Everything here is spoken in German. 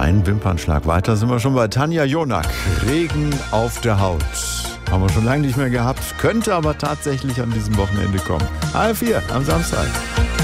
Ein Wimpernschlag weiter sind wir schon bei Tanja Jonack. Regen auf der Haut. Haben wir schon lange nicht mehr gehabt, könnte aber tatsächlich an diesem Wochenende kommen. Halb 4 am Samstag.